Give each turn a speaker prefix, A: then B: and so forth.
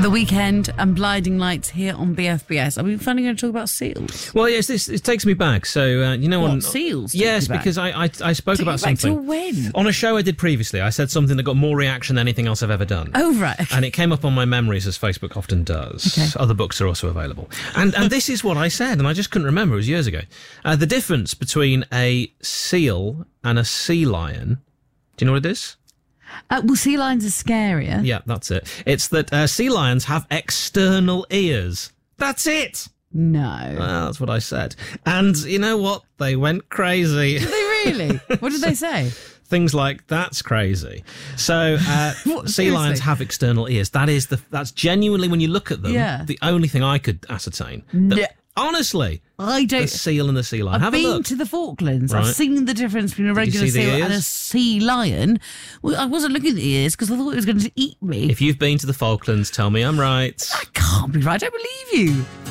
A: The Weekend and Blinding Lights here on BFBS. Are we finally going to talk about seals?
B: Well, yes, it takes me back. So,
A: What, seals?
B: Yes,
A: take you back?
B: because I spoke about
A: Back
B: something.
A: to when?
B: On a show I did previously, I said something that got more reaction than anything else I've ever done.
A: Oh, right. Okay.
B: And it came up on my memories, as Facebook often does.
A: Okay.
B: Other books are also available. And this is what I said, and I just couldn't remember. It was years ago. The difference between a seal and a sea lion. Do you know what it is?
A: Well, sea lions are scarier.
B: Yeah, that's it. It's that sea lions have external ears. That's it.
A: No.
B: Well, that's what I said. And you know what? They went crazy.
A: Did they really? What did they say?
B: Things like, that's crazy. So
A: What,
B: sea lions
A: seriously?
B: have external ears. That's genuinely, when you look at them,
A: Yeah.
B: the only thing I could ascertain.
A: No.
B: Honestly,
A: I
B: the
A: don't...
B: seal and the sea lion.
A: I've
B: Have a
A: been
B: look.
A: to the Falklands.
B: Right.
A: I've seen the difference between a
B: you
A: regular
B: see the
A: seal and a
B: ears?
A: sea lion. Well, I wasn't looking at the ears because I thought it was going to eat me.
B: If you've been to the Falklands, tell me I'm right.
A: That can't be right. I don't believe you.